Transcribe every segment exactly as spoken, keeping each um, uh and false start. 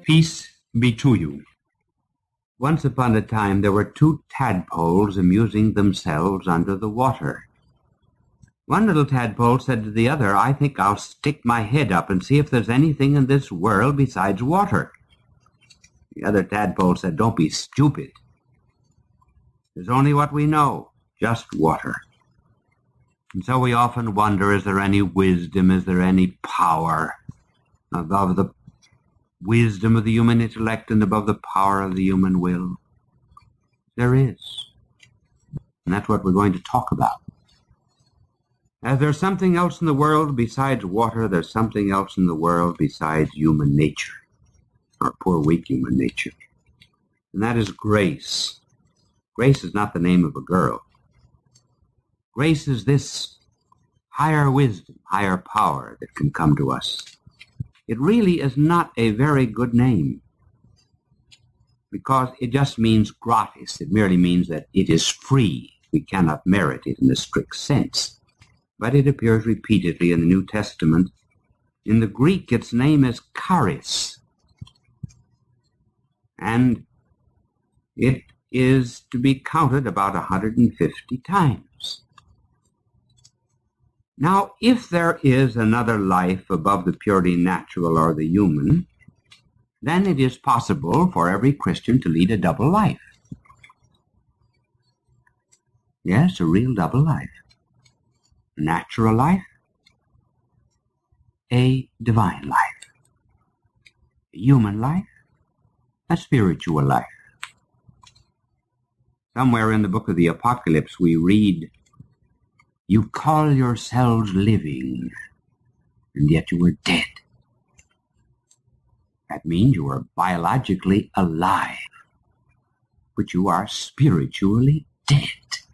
Peace be to you. Once upon a time there were two tadpoles amusing themselves under the water. One little tadpole said to the other, "I think I'll stick my head up and see if there's anything in this world besides water." The other tadpole said, "Don't be stupid. There's only what we know, just water." And so we often wonder, is there any wisdom, is there any power above the wisdom of the human intellect and above the power of the human will? There is. And that's what we're going to talk about. As there's something else in the world besides water, there's something else in the world besides human nature, our poor, weak human nature. And that is grace. Grace is not the name of a girl. Grace is this higher wisdom, higher power that can come to us. It really is not a very good name because it just means gratis. It merely means that it is free. We cannot merit it in the strict sense. But it appears repeatedly in the New Testament. In the Greek, its name is charis. And it is to be counted about one hundred fifty times. Now, if there is another life above the purely natural or the human, then it is possible for every Christian to lead a double life. Yes, a real double life. Natural life, a divine life. A human life, a spiritual life. Somewhere in the book of the Apocalypse we read, "You call yourselves living, and yet you are dead." That means you are biologically alive, but you are spiritually dead.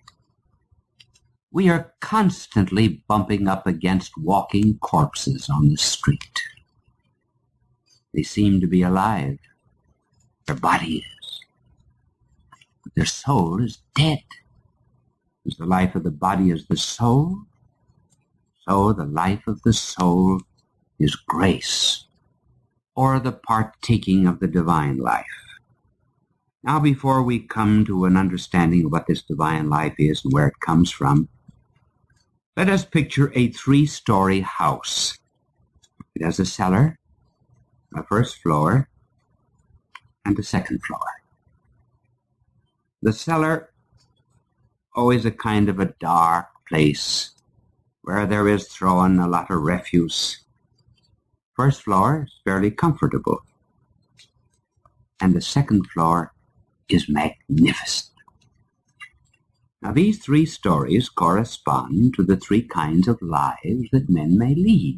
We are constantly bumping up against walking corpses on the street. They seem to be alive. Their body is. But their soul is dead. As the life of the body is the soul, so the life of the soul is grace, or the partaking of the divine life. Now, before we come to an understanding of what this divine life is and where it comes from, let us picture a three-story house. It has a cellar, a first floor, and a second floor. The cellar, always a kind of a dark place where there is thrown a lot of refuse. First floor is fairly comfortable, and the second floor is magnificent. Now, these three stories correspond to the three kinds of lives that men may lead.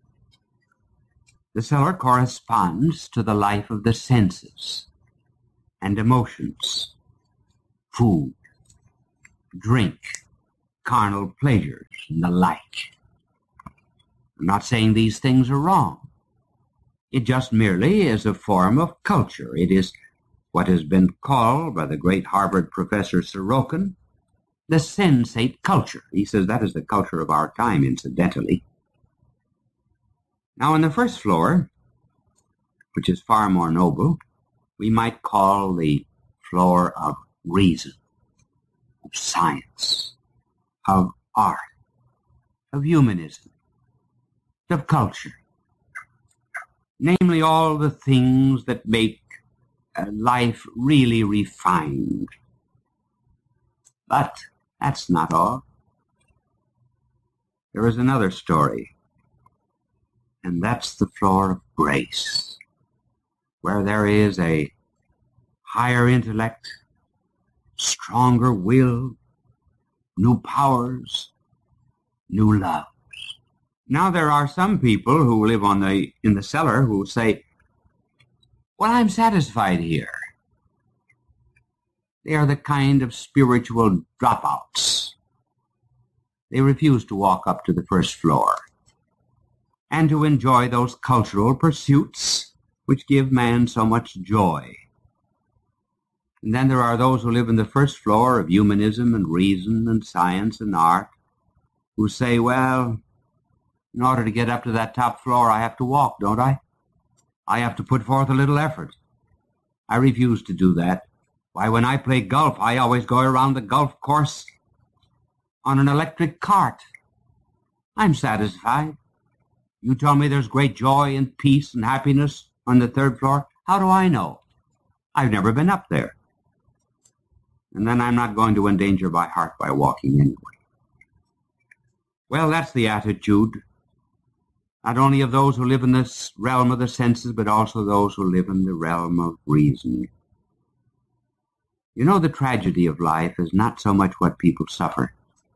The cellar corresponds to the life of the senses and emotions, food, drink, carnal pleasures, and the like. I'm not saying these things are wrong. It just merely is a form of culture. It is what has been called by the great Harvard professor Sorokin the sensate culture. He says that is the culture of our time, incidentally. Now, on the first floor, which is far more noble, we might call the floor of reason, of science, of art, of humanism, of culture. Namely, all the things that make uh, life really refined. But that's not all. There is another story, and that's the floor of grace, where there is a higher intellect, stronger will, new powers, new loves. Now, there are some people who live on the in the cellar who say, "Well, I'm satisfied here." They are the kind of spiritual dropouts. They refuse to walk up to the first floor and to enjoy those cultural pursuits which give man so much joy. And then there are those who live in the first floor of humanism and reason and science and art who say, "Well, in order to get up to that top floor, I have to walk, don't I? I have to put forth a little effort. I refuse to do that. Why, when I play golf, I always go around the golf course on an electric cart. I'm satisfied. You tell me there's great joy and peace and happiness on the third floor. How do I know? I've never been up there. And then I'm not going to endanger my heart by walking anyway. Well, that's the attitude, not only of those who live in this realm of the senses, but also those who live in the realm of reason. You know, the tragedy of life is not so much what people suffer.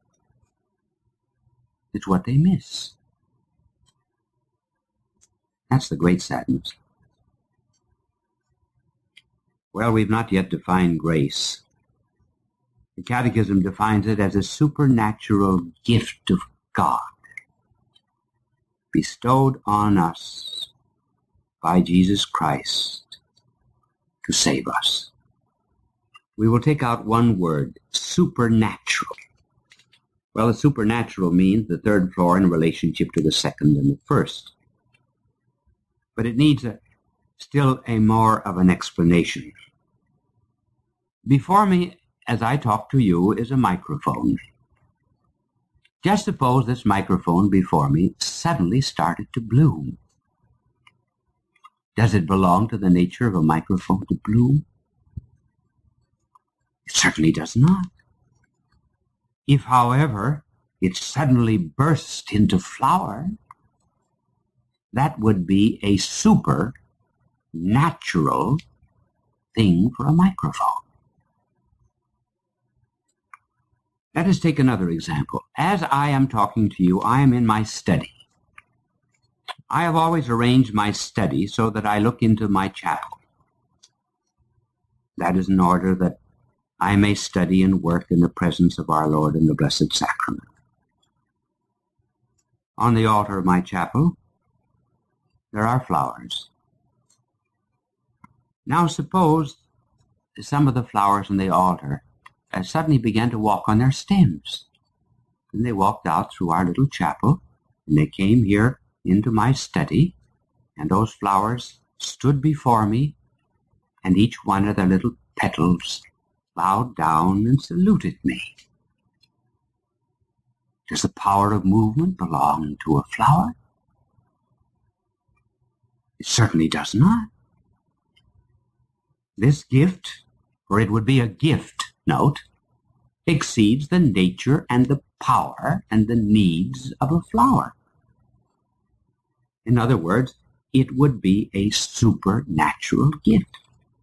It's what they miss. That's the great sadness. Well, we've not yet defined grace. The Catechism defines it as a supernatural gift of God bestowed on us by Jesus Christ to save us. We will take out one word, supernatural. Well, the supernatural means the third floor in relationship to the second and the first. But it needs a, still a more of an explanation. Before me, as I talk to you, is a microphone. Just suppose this microphone before me suddenly started to bloom. Does it belong to the nature of a microphone to bloom? It certainly does not. If, however, it suddenly burst into flower, that would be a supernatural thing for a microphone. Let us take another example. As I am talking to you, I am in my study. I have always arranged my study so that I look into my chapel. That is in order that I may study and work in the presence of our Lord in the Blessed Sacrament. On the altar of my chapel, there are flowers. Now suppose some of the flowers on the altar uh, suddenly began to walk on their stems. And they walked out through our little chapel, and they came here into my study, and those flowers stood before me, and each one of their little petals bowed down and saluted me. Does the power of movement belong to a flower? It certainly does not. This gift, for it would be a gift, note, exceeds the nature and the power and the needs of a flower. In other words, it would be a supernatural gift.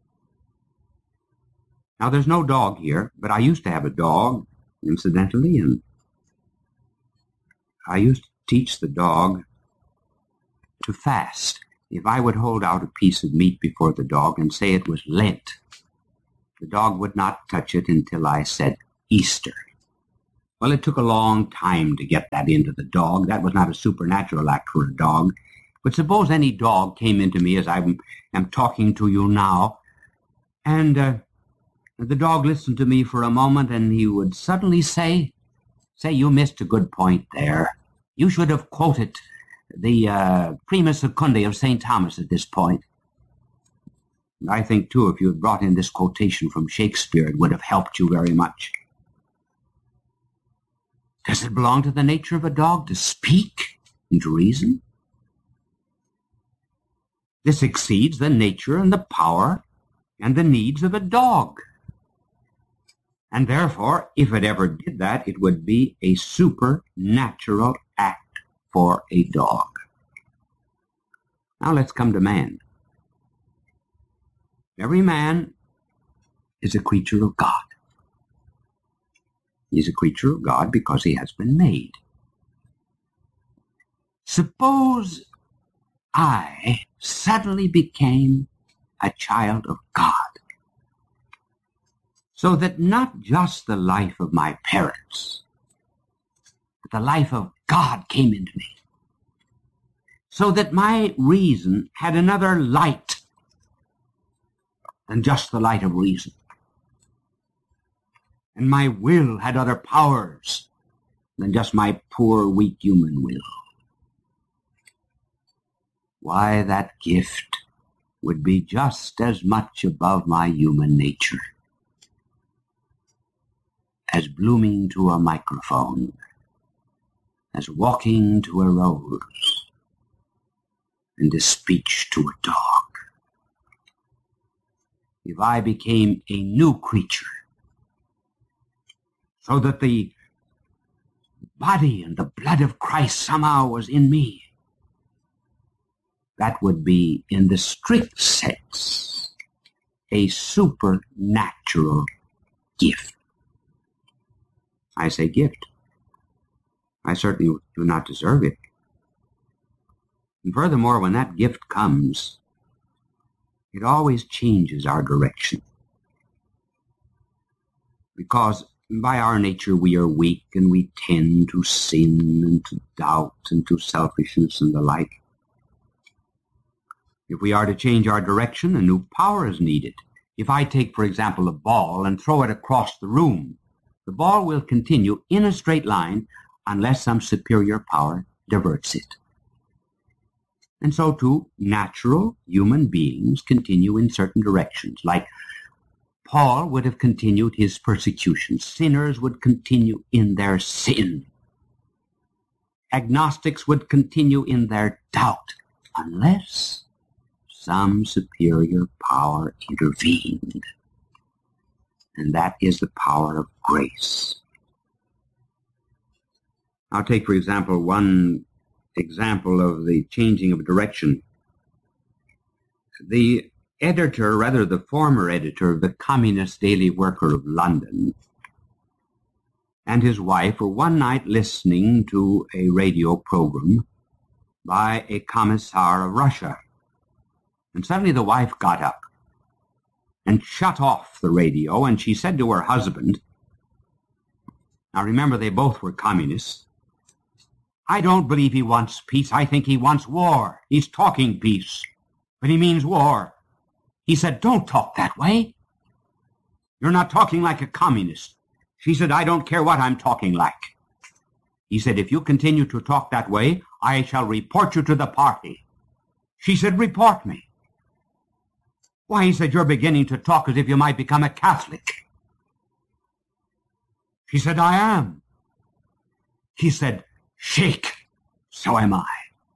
Now, there's no dog here, but I used to have a dog, incidentally, and I used to teach the dog to fast. If I would hold out a piece of meat before the dog and say it was Lent, the dog would not touch it until I said Easter. Well, it took a long time to get that into the dog. That was not a supernatural act for a dog. But suppose any dog came into me as I am talking to you now, and uh, the dog listened to me for a moment, and he would suddenly say, say, you missed a good point there. You should have quoted the uh, Prima Secundae of Saint Thomas at this point. And I think, too, if you had brought in this quotation from Shakespeare, it would have helped you very much. Does it belong to the nature of a dog to speak and to reason? This exceeds the nature and the power and the needs of a dog. And therefore, if it ever did that, it would be a supernatural act for a dog. Now let's come to man. Every man is a creature of God. He's a creature of God because he has been made. Suppose I suddenly became a child of God, so that not just the life of my parents, but the life of God came into me, so that my reason had another light than just the light of reason, and my will had other powers than just my poor, weak human will. Why, that gift would be just as much above my human nature as blooming to a microphone, as walking to a rose, and as speech to a dog. If I became a new creature, so that the body and the blood of Christ somehow was in me, that would be, in the strict sense, a supernatural gift. I say gift. I certainly do not deserve it. And furthermore, when that gift comes, it always changes our direction. Because by our nature we are weak, and we tend to sin and to doubt and to selfishness and the like. If we are to change our direction, a new power is needed. If I take, for example, a ball and throw it across the room, the ball will continue in a straight line unless some superior power diverts it. And so too, natural human beings continue in certain directions. Like Paul would have continued his persecution. Sinners would continue in their sin. Agnostics would continue in their doubt unless some superior power intervened. And that is the power of grace. I'll take, for example, one example of the changing of direction. The editor, rather the former editor of the Communist Daily Worker of London, and his wife were one night listening to a radio program by a commissar of Russia. And suddenly the wife got up and shut off the radio, and she said to her husband, now remember, they both were communists, I don't believe he wants peace. I think he wants war. He's talking peace, but he means war. He said, don't talk that way. You're not talking like a communist. She said, I don't care what I'm talking like. He said, if you continue to talk that way, I shall report you to the party. She said, report me. Why, he said, you're beginning to talk as if you might become a Catholic. She said, I am. He said, shake, so am I.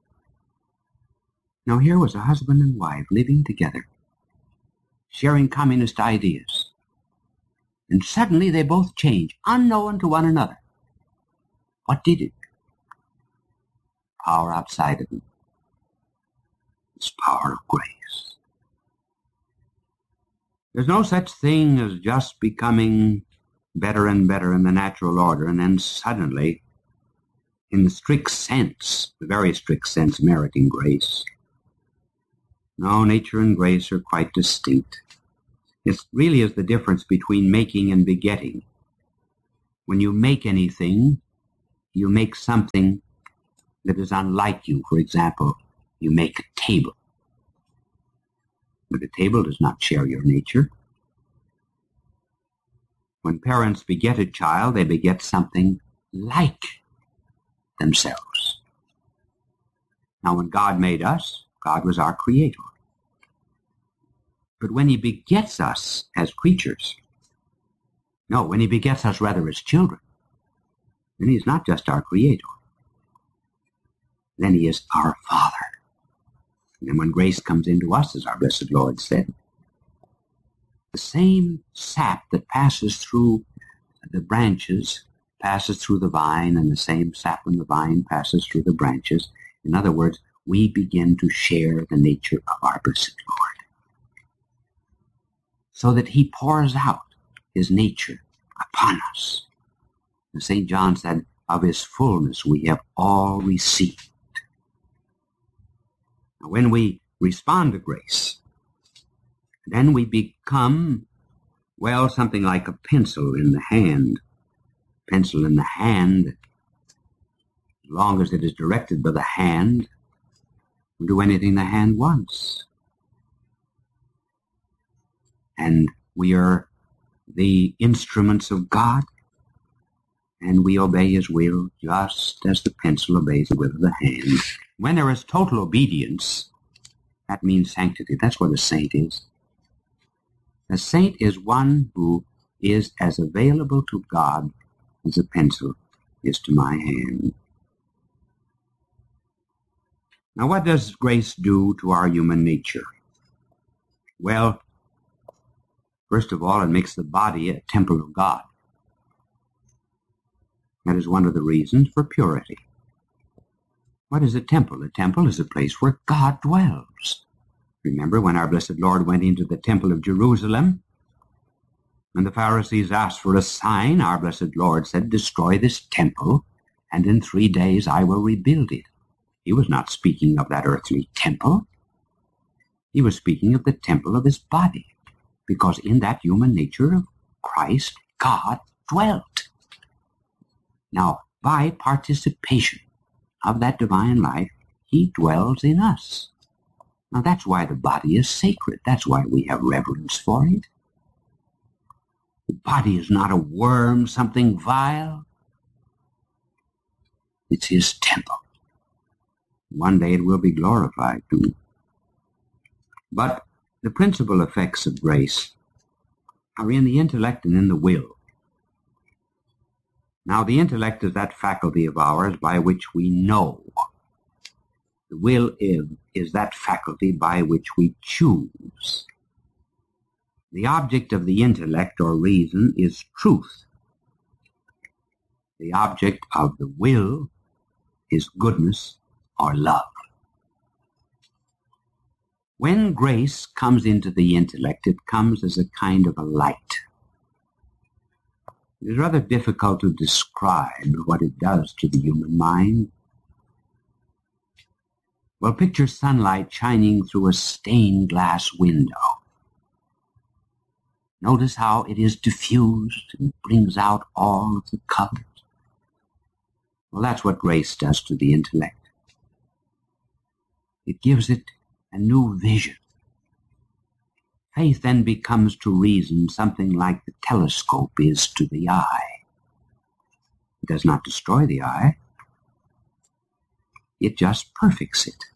Now here was a husband and wife living together, sharing communist ideas. And suddenly they both changed, unknown to one another. What did it? Power outside of them. This power of grace. There's no such thing as just becoming better and better in the natural order, and then suddenly, in the strict sense, the very strict sense, meriting grace. No, nature and grace are quite distinct. It really is the difference between making and begetting. When you make anything, you make something that is unlike you. For example, you make a table. But a table does not share your nature. When parents beget a child, they beget something like themselves. Now, when God made us, God was our creator. But when he begets us as creatures, no, when he begets us rather as children, then he is not just our creator. Then he is our Father. And when grace comes into us, as our blessed Lord said, the same sap that passes through the branches passes through the vine, and the same sap from the vine passes through the branches. In other words, we begin to share the nature of our blessed Lord, so that he pours out his nature upon us. And Saint John said, of his fullness we have all received. Now, when we respond to grace, then we become, well, something like a pencil in the hand. Pencil in the hand, as long as it is directed by the hand, will do anything the hand wants. And we are the instruments of God, and we obey his will just as the pencil obeys the will of the hand. When there is total obedience, That means sanctity. That's what a saint is. A saint is one who is as available to God as a pencil is to my hand. Now, what does grace do to our human nature? Well, first of all, it makes the body a temple of God. That is one of the reasons for purity. What is a temple? A temple is a place where God dwells. Remember when our blessed Lord went into the temple of Jerusalem? When the Pharisees asked for a sign, our blessed Lord said, "Destroy this temple, and in three days I will rebuild it." He was not speaking of that earthly temple. He was speaking of the temple of his body, because in that human nature of Christ, God dwelt. Now, by participation of that divine life, he dwells in us. Now, that's why the body is sacred. That's why we have reverence for it. The body is not a worm, something vile. It's his temple. One day it will be glorified too. But the principal effects of grace are in the intellect and in the will. Now, the intellect is that faculty of ours by which we know. The will is, is that faculty by which we choose. The object of the intellect or reason is truth. The object of the will is goodness or love. When grace comes into the intellect, it comes as a kind of a light. It is rather difficult to describe what it does to the human mind. Well, picture sunlight shining through a stained glass window. Notice how it is diffused and brings out all of the colors. Well, that's what grace does to the intellect. It gives it a new vision. Faith then becomes to reason something like the telescope is to the eye. It does not destroy the eye. It just perfects it.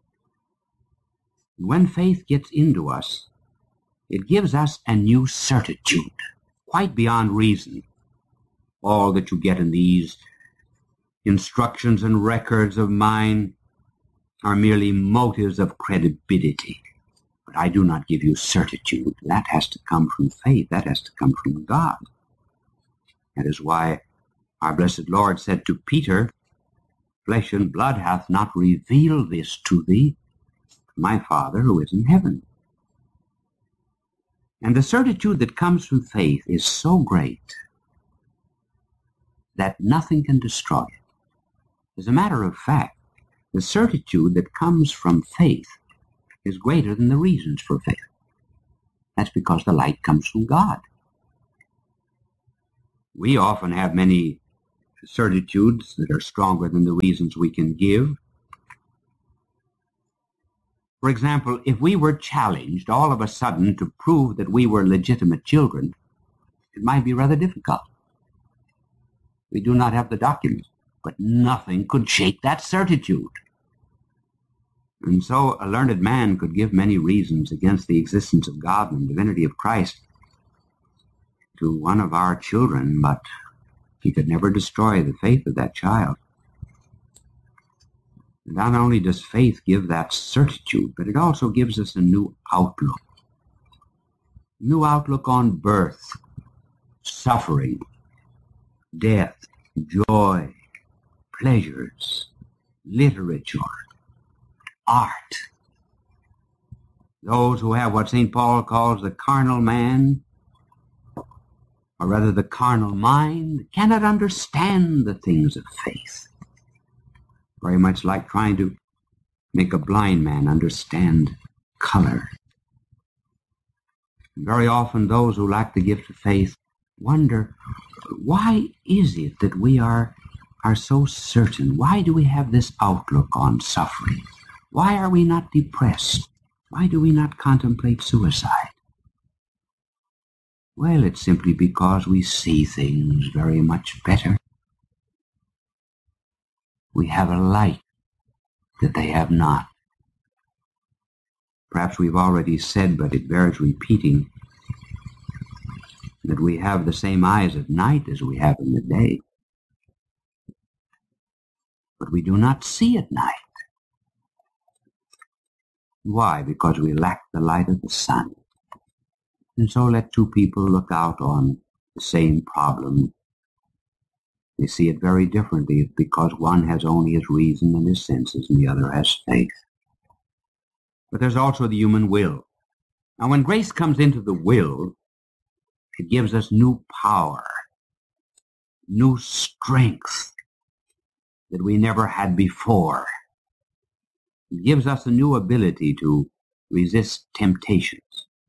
When faith gets into us, it gives us a new certitude, quite beyond reason. All that you get in these instructions and records of mine are merely motives of credibility. But I do not give you certitude. That has to come from faith. That has to come from God. That is why our blessed Lord said to Peter, "Flesh and blood hath not revealed this to thee, my Father who is in heaven." And the certitude that comes from faith is so great that nothing can destroy it. As a matter of fact, the certitude that comes from faith is greater than the reasons for faith. That's because the light comes from God. We often have many certitudes that are stronger than the reasons we can give. For example, if we were challenged all of a sudden to prove that we were legitimate children, it might be rather difficult. We do not have the documents, but nothing could shake that certitude. And so a learned man could give many reasons against the existence of God and the divinity of Christ to one of our children, but he could never destroy the faith of that child. Not only does faith give that certitude, but it also gives us a new outlook. New outlook on birth, suffering, death, joy, pleasures, literature, art. Those who have what Saint Paul calls the carnal man, or rather the carnal mind, cannot understand the things of faith. Very much like trying to make a blind man understand color. Very often those who lack the gift of faith wonder, why is it that we are, are so certain? Why do we have this outlook on suffering? Why are we not depressed? Why do we not contemplate suicide? Well, it's simply because we see things very much better. We have a light that they have not. Perhaps we've already said, but it bears repeating, that we have the same eyes at night as we have in the day. But we do not see at night. Why? Because we lack the light of the sun. And so let two people look out on the same problem. They see it very differently because one has only his reason and his senses and the other has faith. But there's also the human will. Now when grace comes into the will, it gives us new power, new strength that we never had before. It gives us a new ability to resist temptations.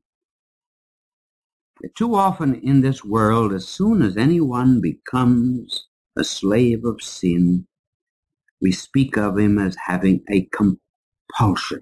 But too often in this world, as soon as anyone becomes a slave of sin, we speak of him as having a compulsion.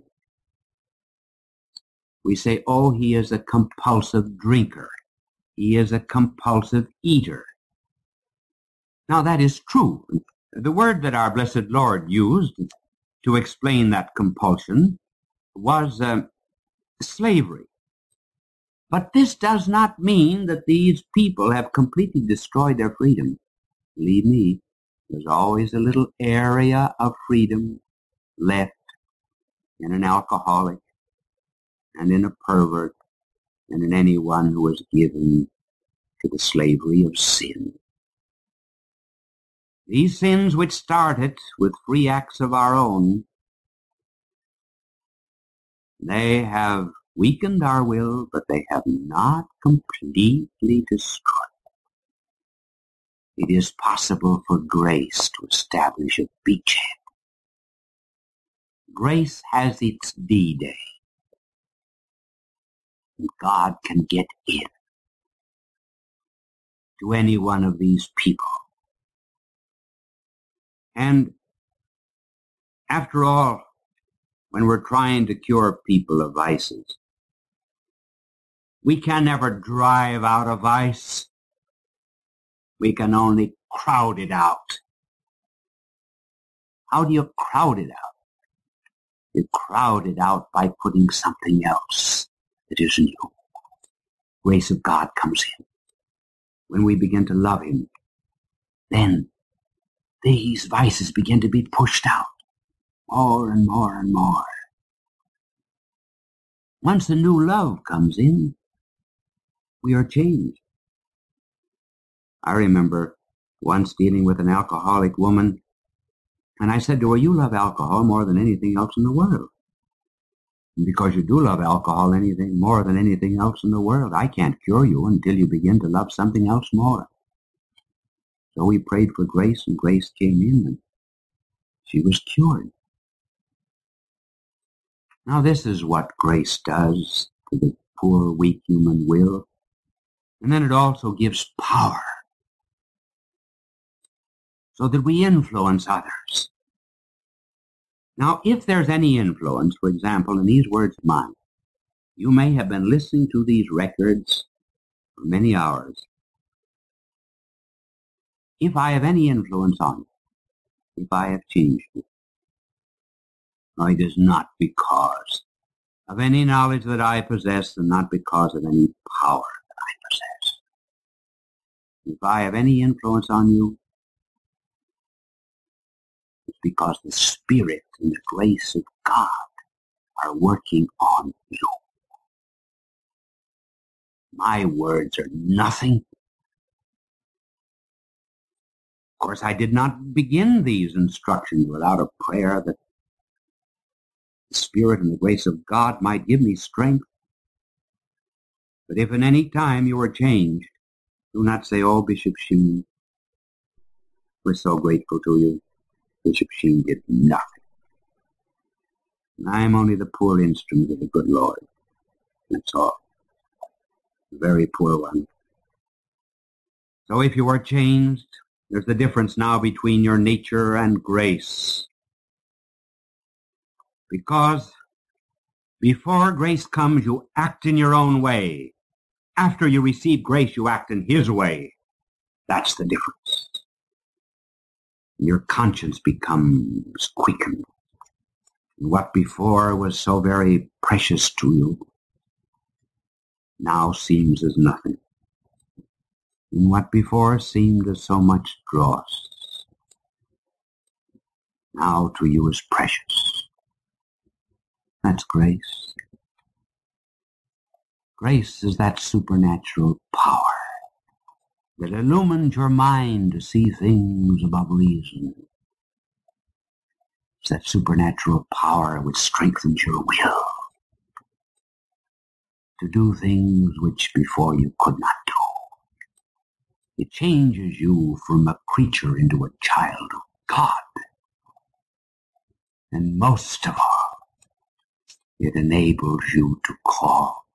We say, oh, he is a compulsive drinker. He is a compulsive eater. Now that is true. The word that our blessed Lord used to explain that compulsion was uh, slavery. But this does not mean that these people have completely destroyed their freedom. Believe me, there's always a little area of freedom left in an alcoholic and in a pervert and in anyone who is given to the slavery of sin. These sins which started with free acts of our own, they have weakened our will, but they have not completely destroyed. It is possible for grace to establish a beachhead. Grace has its D-Day. And God can get in to any one of these people. And after all, when we're trying to cure people of vices, we can never drive out a vice. We can only crowd it out. How do you crowd it out? You crowd it out by putting something else that is new. Grace of God comes in. When we begin to love him, then these vices begin to be pushed out more and more and more. Once a new love comes in, we are changed. I remember once dealing with an alcoholic woman, and I said to her, you love alcohol more than anything else in the world. And because you do love alcohol anything more than anything else in the world, I can't cure you until you begin to love something else more. So we prayed for grace, and grace came in, and she was cured. Now this is what grace does to the poor, weak human will. And then it also gives power, so that we influence others. Now, if there's any influence, for example, in these words of mine, you may have been listening to these records for many hours. If I have any influence on you, if I have changed you, no, it is not because of any knowledge that I possess and not because of any power that I possess. If I have any influence on you, it's because the Spirit and the grace of God are working on you. My words are nothing. Of course, I did not begin these instructions without a prayer that the Spirit and the grace of God might give me strength. But if in any time you are changed, do not say, oh, Bishop Sheen, we're so grateful to you. Bishop Sheen did nothing. And I am only the poor instrument of the good Lord. That's all. A very poor one. So if you are changed, there's the difference now between your nature and grace. Because before grace comes, you act in your own way. After you receive grace, you act in his way. That's the difference. Your conscience becomes quickened. What before was so very precious to you now seems as nothing. And what before seemed as so much dross now to you is precious. That's grace. Grace is that supernatural power that illumines your mind to see things above reason. It's that supernatural power which strengthens your will to do things which before you could not do. It changes you from a creature into a child of God. And most of all, it enables you to call